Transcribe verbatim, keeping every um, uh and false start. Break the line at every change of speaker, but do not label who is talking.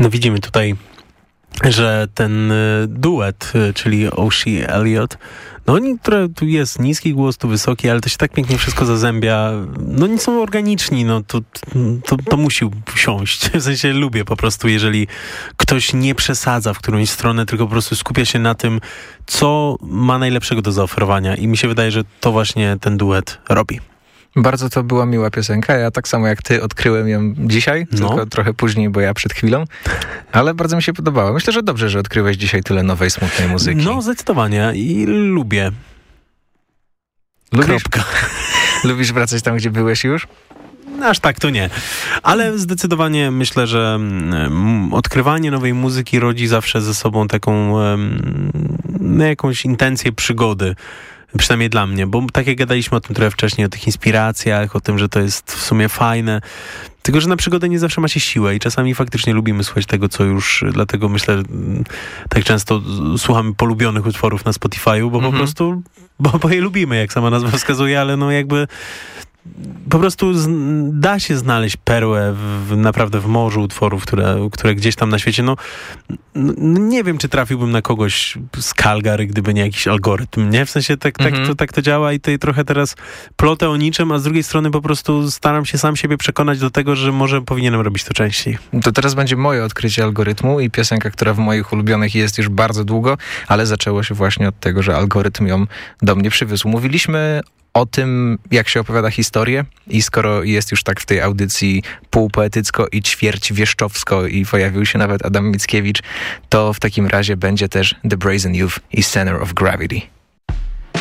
No widzimy tutaj, że ten duet, czyli Oshie Elliot, no oni, które tu jest niski głos, tu wysoki, ale to się tak pięknie wszystko zazębia. No oni są organiczni, no to, to, to musi siąść. W sensie lubię po prostu, jeżeli ktoś nie przesadza w którąś stronę, tylko po prostu skupia się na tym, co ma najlepszego do zaoferowania. I mi się wydaje, że to właśnie ten duet robi.
Bardzo to była miła piosenka. Ja tak samo jak ty odkryłem ją dzisiaj, no. tylko trochę później, bo ja przed chwilą. Ale bardzo mi się podobała. Myślę, że dobrze, że odkryłeś dzisiaj tyle nowej, smutnej muzyki.
No, zdecydowanie. I lubię.
Lubisz,
Kropka.
Lubisz wracać tam, gdzie byłeś już?
Aż tak to nie. Ale zdecydowanie myślę, że mm, odkrywanie nowej muzyki rodzi zawsze ze sobą taką mm, jakąś intencję przygody. Przynajmniej dla mnie, bo tak jak gadaliśmy o tym trochę wcześniej, o tych inspiracjach, o tym, że to jest w sumie fajne, tylko że na przygodę nie zawsze ma się siłę i czasami faktycznie lubimy słuchać tego, co już, dlatego myślę, tak często słuchamy polubionych utworów na Spotify'u, bo mm-hmm. po prostu, bo, bo je lubimy, jak sama nazwa wskazuje, ale no jakby po prostu z, da się znaleźć perłę w, naprawdę w morzu utworów, które, które gdzieś tam na świecie, no, no nie wiem, czy trafiłbym na kogoś z Calgary, gdyby nie jakiś algorytm, nie? W sensie tak, tak, mm-hmm. to, tak to działa i tutaj trochę teraz plotę o niczym, a z drugiej strony po prostu staram się sam siebie przekonać do tego, że może powinienem robić to częściej.
To teraz będzie moje odkrycie algorytmu i piosenka, która w moich ulubionych jest już bardzo długo, ale zaczęło się właśnie od tego, że algorytm ją do mnie przywiózł. Mówiliśmy o tym, jak się opowiada historię i skoro jest już tak w tej audycji półpoetycko i ćwierć wieszczowsko i pojawił się nawet Adam Mickiewicz, to w takim razie będzie też The Brazen Youth i Center of Gravity.